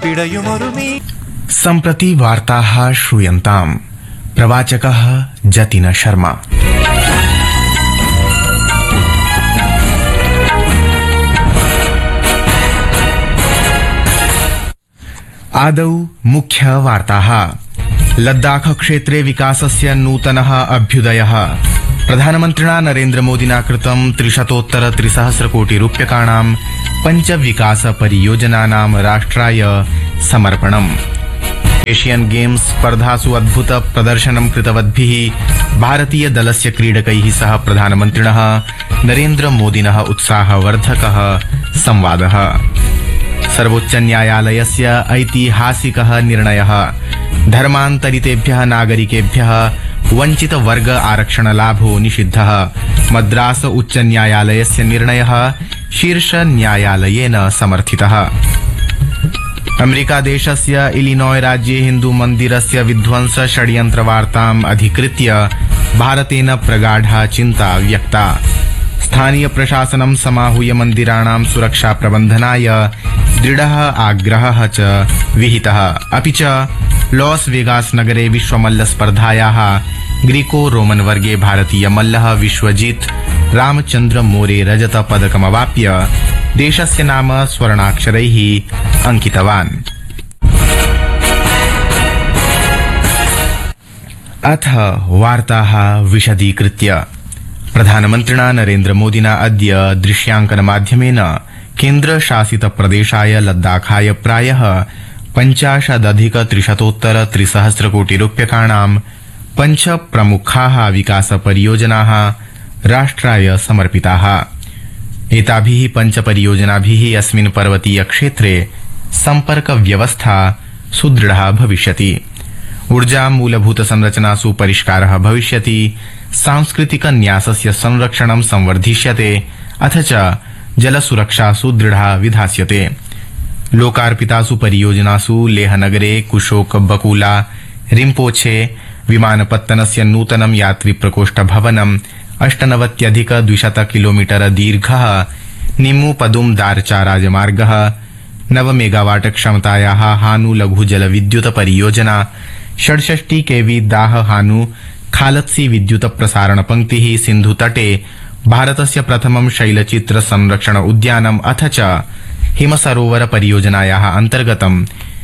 सम्प्रति वार्ताः श्रूयन्ताम्। प्रवाचकः जतिन शर्मा। आदौ मुख्य वार्ताः। लद्दाख क्षेत्रे विकासस्य नूतनः अभ्युदयः। प्रधानमन्त्रिणा नरेन्द्रमोदिना कृतं 300-300 कोटि रूप्यकाणां 5 विकास परियोजनानां राष्ट्राय समर्पणम्। एशियन गेम्स स्पर्धासु अद्भुत प्रदर्शनं कृतवद्भिः भारतीय दलस्य क्रीडकैः सह प्रधानमन्त्रिणः नरेन्द्रमोदिनः उत्साहवर्धकः संवादः। सर्वोच्च न्यायालयस्य ऐतिहासिकः निर्णयः। धर्मान्तरितेभ्यः नागरिकेभ्यः वंचित वर्ग आरक्षण लाभो निषिद्धः। मद्रास उच्च न्यायालयस्य निर्णयः शीर्ष न्यायालयेन समर्थितः। अमेरिकादेशस्य इलिनॉय राज्ये हिन्दू मन्दिरस्य विध्वंस षड्यन्त्रवार्ताम् अधिकृत्य भारतेन प्रगाढा चिन्ता व्यक्ता। स्थानीय प्रशासनं समाहूय मन्दिराणां सुरक्षा प्रबन्धनाय दृढः आग्रहः च विहितः। अपि च लॉस वेगास नगरे विश्वमल्ल स्पर्धायाः ग्रीको रोमन वर्गे भारतीय मल्लः विश्वजीत रामचन्द्र मोरे रजत पदकमवाप्य देशस्य नाम स्वर्णाक्षरैः अंकितवान्। अथ वार्ताः विशदीकृत्य। प्रधानमन्त्रिणा नरेन्द्रमोदिना अद्य दृश्यांकन माध्यमेन केन्द्रशासित प्रदेशाय लद्दाखाय प्रायः 50,300 कोटि रूप्यकाणां 5 प्रमुखाः विकास परियोजनाः राष्ट्राय समर्पिताः। एताभिः 5 परियोजनाभिः अस्मिन् पर्वतीय क्षेत्रे सम्पर्क व्यवस्था सुदृढा भविष्यति। ऊर्जा मूलभूत संरचनासु परिष्कारः भविष्यति। सांस्कृतिक न्यासस्य संरक्षणं संवर्धिष्यते। अथ च जलसुरक्षा सुदृढा विधास्यते। लोकार्पितासु परियोजनासु लेहनगरे कुशोक बकुला रिम्पोछे विमानपत्तनस्य नूतनं यात्री प्रकोष्ठ भवनं 98,200 किलोमीटर दीर्घः निम्मु पदुम दारचा राजमार्गः 9 मेगावाट क्षमतायाः हानु लघु जल विद्युत परियोजना 66 केवी दाह हानु खालत्सी विद्युत प्रसारण पंक्तिः सिन्धु तटे भारतस्य प्रथमं शैलचित्र संरक्षण उद्यानम् अथ च हिमसरोवर परियोजनायाः अन्तर्गतं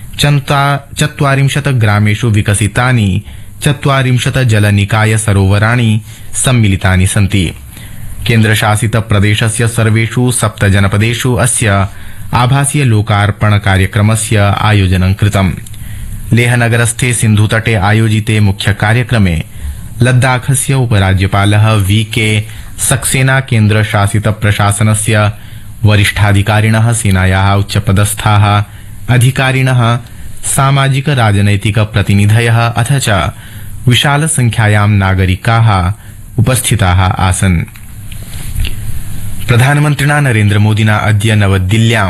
40 ग्रामेषु विकसितानि 40 जलनिकाय सरोवराणि सम्मिलितानि सन्ति। केन्द्रशासित प्रदेशस्य सर्वेषु 7 जनपदेषु अस्य आभासीय लोकार्पण कार्यक्रमस्य आयोजनं कृतम्। लेहनगरस्थे सिन्धुतटे आयोजिते मुख्य कार्यक्रमे लद्दाखस्य उपराज्यपालः वीके सक्सेना केन्द्रशासित प्रशासनस्य वरिष्ठाधिकारिणः सेनायाः उच्चपदस्थाः अधिकारिणः सामाजिक राजनैतिक प्रतिनिधयः अथ च विशाल संख्यायां नागरिकाः उपस्थिताः आसन्। प्रधानमन्त्रिणा नरेन्द्रमोदिना अद्य नवदिल्ल्यां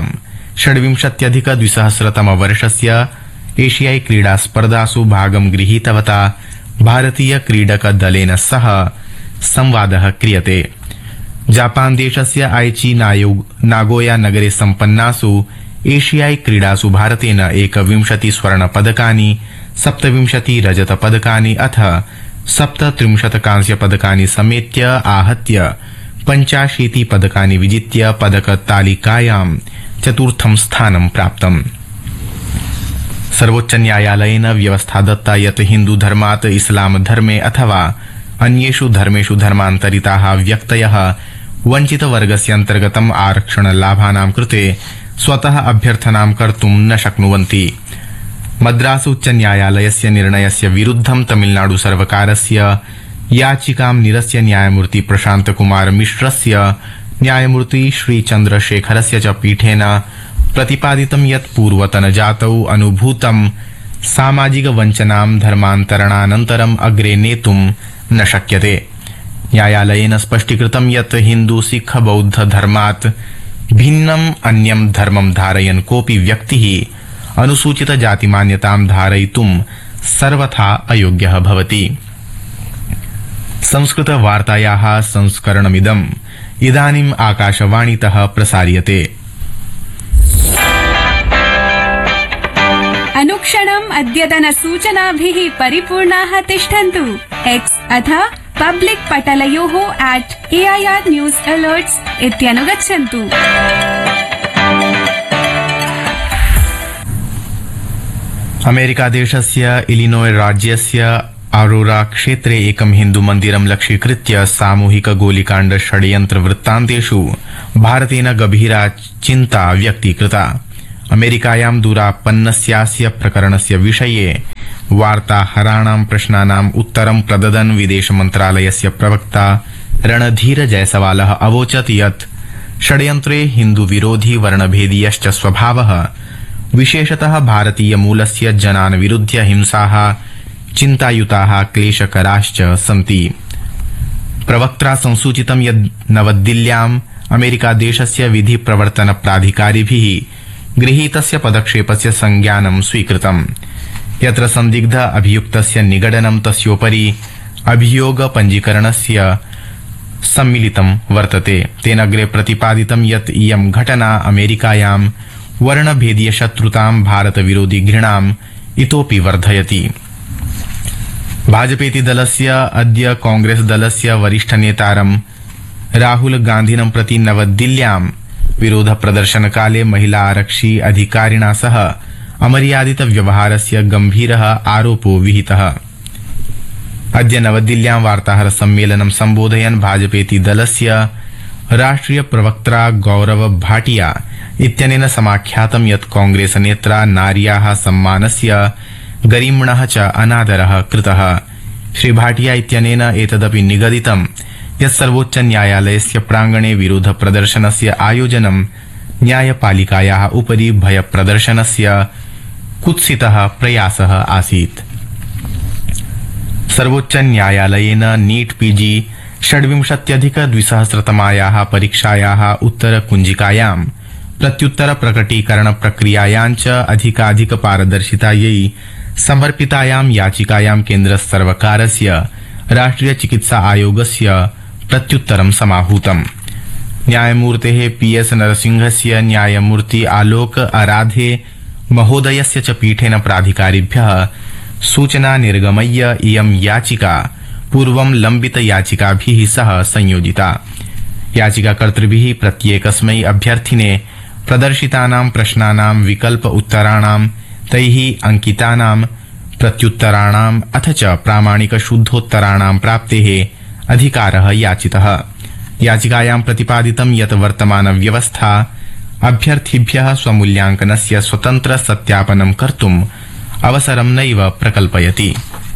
26,200 एशियाई क्रीडा स्पर्धासु भागं गृहीतवता भारतीय क्रीडक दलेन सह संवादः क्रियते। जापान देशस्य आइची नागोया नगरे सम्पन्नासु एशियाई क्रीडासु भारतेन 21 स्वर्ण पदकानि 27 रजत पदकानि अथ 37 कांस्य पदकानि समेत्य आहत्य 85 पदकानि विजित्य पदक तालिकायां चतुर्थं स्थानं प्राप्तम्। सर्वोच्च न्यायालयेन व्यवस्था दत्ता यत् हिन्दू धर्मात् इस्लाम धर्मे अथवा अन्येषु धर्मेषु धर्मान्तरिताः व्यक्तयः वंचित वर्गस्य अन्तर्गतम् आरक्षण लाभानां कृते स्वतः अभ्यर्थनां कर्तुं न शक्नुवन्ति। मद्रास उच्च न्यायालयस्य निर्णयस्य विरुद्धं तमिलनाडु सर्वकारस्य याचिकां निरस्य न्यायमूर्ति प्रशांत कुमार मिश्रस्य न्यायमूर्ति श्री चन्द्रशेखरस्य च पीठेन प्रतिपादितं यत् पूर्वतनजातौ अनुभूतं सामाजिक वञ्चनां धर्मान्तरणानन्तरम् अग्रे नेतुं न शक्यते। न्यायालयेन स्पष्टीकृतं यत् हिन्दू सिख बौद्ध धर्मात् भिन्नम् अन्यं धर्मं धारयन् कोऽपि व्यक्तिः अनुसूचित जातिमान्यतां धारयितुं सर्वथा अयोग्यः भवति। संस्कृत वार्तायाः संस्करणमिदम् इदानीम् आकाशवाणीतः प्रसार्यते। अनुक्षणम् अद्यतनसूचनाभिः परिपूर्णाः तिष्ठन्तु। X अथ पब्लिक पटलयोः @AIR News Alerts इत्यनुगच्छन्तु। अमेरिकादेशस्य इलिनोय राज्यस्य अरोरा क्षेत्रे एकं हिन्दुमन्दिरं लक्ष्यीकृत्य सामूहिक गोलिकाण्ड षड्यन्त्र वृत्तान्तेषु भारतेन गभीरा चिन्ता व्यक्तीकृता। अमेरिकायां दूरापन्नस्यास्य प्रकरणस्य विषये वार्ताहराणां प्रश्नानाम् उत्तरं प्रददन् विदेशमन्त्रालयस्य प्रवक्ता रणधीर जयसवालः अवोचत् यत् षड्यन्त्रे हिन्दुविरोधी वर्णभेदीयश्च स्वभावः विशेषतः भारतीयमूलस्य जनान् विरुध्य हिंसाः चिन्तायुताः क्लेशकराश्च सन्ति। प्रवक्त्रा संसूचितं यत् नवदिल्ल्याम् अमेरिकादेशस्य विधिप्रवर्तनप्राधिकारिभिः गृहीतस्य पदक्षेपस्य संज्ञानं स्वीकृतम्, यत्र संदिग्ध अभियुक्तस्य निगडनं तस्योपरि अभियोगपञ्जीकरणस्य सम्मिलितं वर्तते। तेन अग्रे प्रतिपादितं यत् इयं घटना अमेरिकायां वर्णभेदीयशत्रुतां भारतविरोधी घृणाम् इतोपि वर्धयति। भाजपेति दलस्य अद्य कांग्रेस दलस्य वरिष्ठनेतारं राहुल गान्धिनं प्रति नवदिल्ल्यां विरोध प्रदर्शनकाले महिला आरक्षी अधिकारिणा सह अमर्यादित व्यवहारस्य गंभीरः आरोपो विहितः। अद्य नवदिल्ल्यां वार्ताहर सम्मेलनं सम्बोधयन् भाजपेति दलस्य राष्ट्रिय प्रवक्त्रा गौरव भाटिया इत्यनेन समाख्यातं यत् कांग्रेस नेत्रा नार्याः सम्मानस्य गरिम्णः च अनादरः कृतः। श्री भाटिया इत्यनेन एतदपि निगदितं यत् सर्वोच्च न्यायालयस्य प्राङ्गणे विरोध प्रदर्शनस्य आयोजनं न्यायपालिकायाः उपरि भयप्रदर्शनस्य कुत्सितः प्रयासः आसीत्। सर्वोच्च न्यायालयेन नीट पीजी 26,200तमायाः परीक्षायाः उत्तरकुञ्जिकायां प्रत्युत्तर प्रकटीकरण प्रक्रियायां च अधिकाधिक पारदर्शितायै समर्पितायां याचिकायां केन्द्रसर्वकारस्य राष्ट्रिय चिकित्सा आयोगस्य प्रत्युत्तरं समाहूतम्। न्यायमूर्तेः PS नरसिंहस्य न्यायमूर्ति आलोक आराधे महोदयस्य च पीठेन प्राधिकारिभ्यः सूचना निर्गमय्य इयं याचिका पूर्वं लम्बित याचिकाभिः सह संयोजिता। याचिकाकर्तृभिः प्रत्येकस्मै अभ्यर्थिने प्रदर्शितानां प्रश्नानां विकल्प उत्तराणां तैः अंकितानां प्रत्युत्तराणाम् अथ च प्रामाणिक शुद्धोत्तराणां प्राप्तेः अधिकारः याचितः। याचिकायां प्रतिपादितं यत् वर्तमान व्यवस्था अभ्यर्थिभ्यः स्वमूल्यांकनस्य स्वतन्त्र सत्यापनं कर्तुम् अवसरं नैव प्रकल्पयति।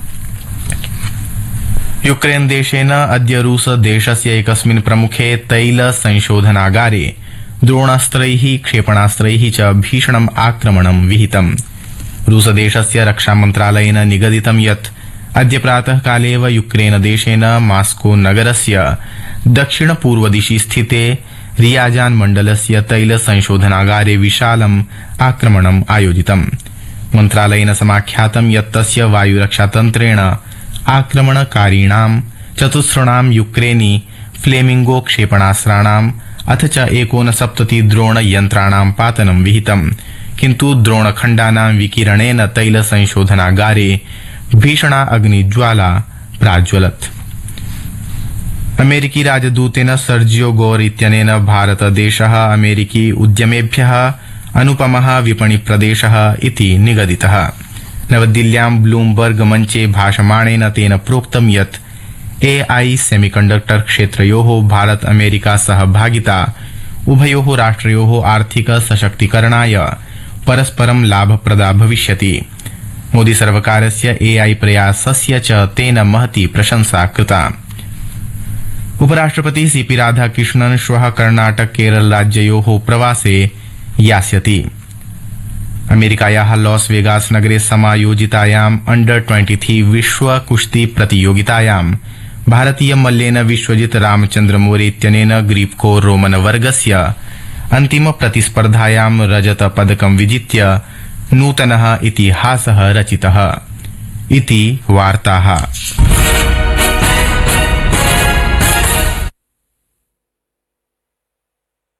यूक्रेन देशेन अद्य रूस देशस्य एकस्मिन् प्रमुखे तैल संशोधनागारे द्रोणास्त्रैः क्षेपणास्त्रैः च भीषणम् आक्रमणं विहितम्। रूसदेशस्य रक्षामन्त्रालयेन निगदितं यत् अद्य प्रातःकाले एव यूक्रेन देशेन मास्को नगरस्य दक्षिणपूर्वदिशि स्थिते रियाजान मण्डलस्य तैल संशोधनागारे विशालम् आक्रमणम् आयोजितम्। मन्त्रालयेन समाख्यातं यत् तस्य वायुरक्षातन्त्रेण आक्रमणकारीणां चतुस्रणां यूक्रेनी फ्लेमिंगो क्षेपणास्त्राणाम् अथ च 69 द्रोणयन्त्राणां पातनं विहितम्, किन्तु द्रोणखण्डानां विकिरणेन तैल संशोधनागारे भीषणा अग्निज्वाला प्राज्वलत्। अमेरिकी राजदूतेन सर्जियो गोर इत्यनेन भारतदेशः अमेरिकी उद्यमेभ्यः अनुपमः विपणिप्रदेशः इति निगदितः। नवदिल्ल्यां ब्लूमबर्ग मञ्चे भाषमाणेन तेन प्रोक्तं यत् AI सेमीकण्डक्टर क्षेत्रयोः भारत अमेरिका सहभागिता उभयोः राष्ट्रयोः आर्थिक सशक्तीकरणाय परस्परं लाभप्रदा भविष्यति। मोदी सर्वकारस्य AI प्रयासस्य च तेन महती प्रशंसा कृता। उपराष्ट्रपति CP राधाकृष्णन् श्वः कर्णाटक केरल राज्ययोः प्रवासे यास्यति। अमेरिकायाः लॉस वेगास नगरे समायोजितायाम् अंडर-23 विश्व कुश्ती प्रतियोगितायां भारतीय मल्लेन विश्वजित रामचन्द्रमौर्य इत्यनेन ग्रीप्को रोमन वर्गस्य अन्तिम प्रतिस्पर्धायां रजत पदकं विजित्य नूतनः इतिहासः रचितः इति वार्ताः।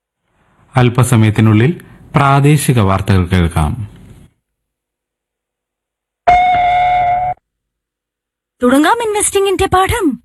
അല്പസമയത്തിനുള്ളിൽ പ്രാദേശിക വാർത്തകൾ കേൾക്കാം. തുടങ്ങാം ഇൻവെസ്റ്റിംഗിന്റെ പാഠം.